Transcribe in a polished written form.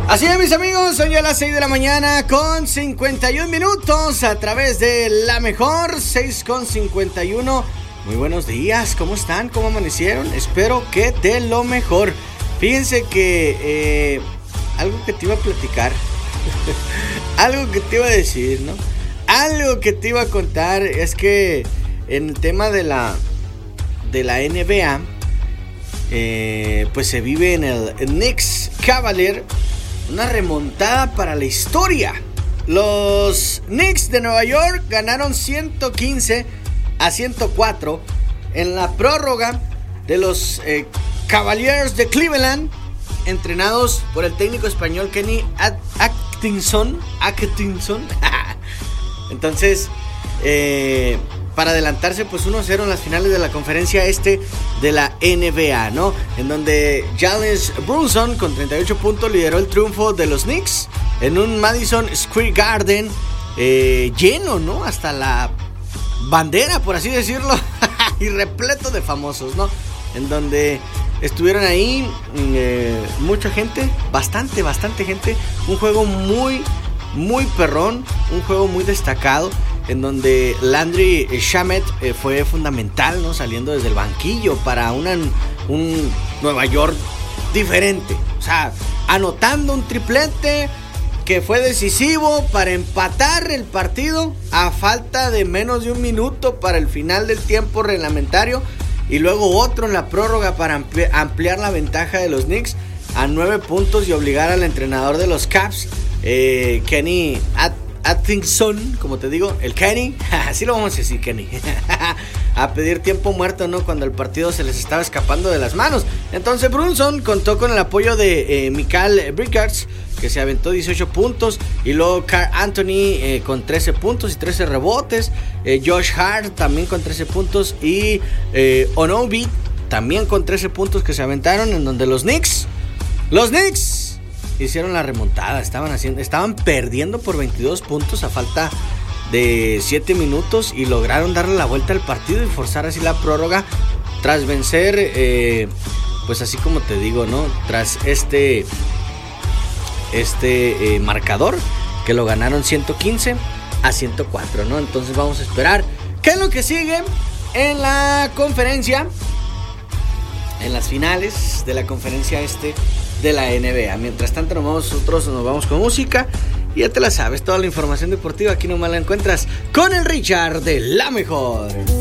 Así es, mis amigos, son ya las 6 de la mañana con 51 minutos a través de La Mejor, 6 con 51. Muy buenos días, ¿cómo están? ¿Cómo amanecieron? Espero que de lo mejor. Fíjense que algo que te iba a platicar, algo que te iba a decir, ¿no? Algo que te iba a contar es que en el tema de la NBA, pues se vive en el Knicks Cavalier una remontada para la historia. Los Knicks de Nueva York ganaron 115-104 en la prórroga de los Cavaliers de Cleveland, entrenados por el técnico español Kenny Atkinson. Entonces, para adelantarse pues 1-0 en las finales de la conferencia este de la NBA, ¿no? En donde Jalen Brunson con 38 puntos lideró el triunfo de los Knicks en un Madison Square Garden lleno, ¿no? Hasta la bandera, por así decirlo, y repleto de famosos, ¿no? En donde estuvieron ahí mucha gente, bastante gente, un juego muy perrón, un juego muy destacado, en donde Landry Shamet fue fundamental, ¿no? Saliendo desde el banquillo para un Nueva York diferente. O sea, anotando un triplete que fue decisivo para empatar el partido a falta de menos de un minuto para el final del tiempo reglamentario. Y luego otro en la prórroga para ampliar la ventaja de los Knicks a 9 puntos y obligar al entrenador de los Cavs, Kenny Atkinson, como te digo, el Kenny, así lo vamos a decir, Kenny, a pedir tiempo muerto, ¿no? Cuando el partido se les estaba escapando de las manos. Entonces Brunson contó con el apoyo de Mikal Bridges, que se aventó 18 puntos, y luego Karl Anthony con 13 puntos y 13 rebotes, Josh Hart también con 13 puntos y Onobi también con 13 puntos que se aventaron, en donde los Knicks hicieron la remontada. Estaban perdiendo por 22 puntos a falta de 7 minutos y lograron darle la vuelta al partido y forzar así la prórroga tras vencer, pues así como te digo, ¿no? Tras este marcador que lo ganaron 115-104, ¿no? Entonces vamos a esperar qué es lo que sigue en la conferencia, en las finales de la conferencia de la NBA. Mientras tanto nosotros nos vamos con música y ya te la sabes, toda la información deportiva aquí nomás la encuentras con el Richard de La Mejor.